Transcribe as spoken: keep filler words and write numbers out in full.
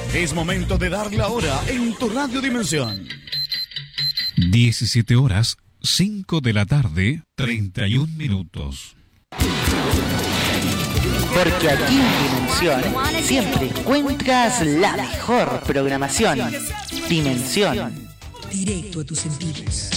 Es momento de dar la hora en tu Radio Dimensión. diecisiete horas, cinco de la tarde, treinta y un minutos. Porque aquí en Dimensión siempre encuentras la mejor programación. Dimensión. Directo a tus sentidos.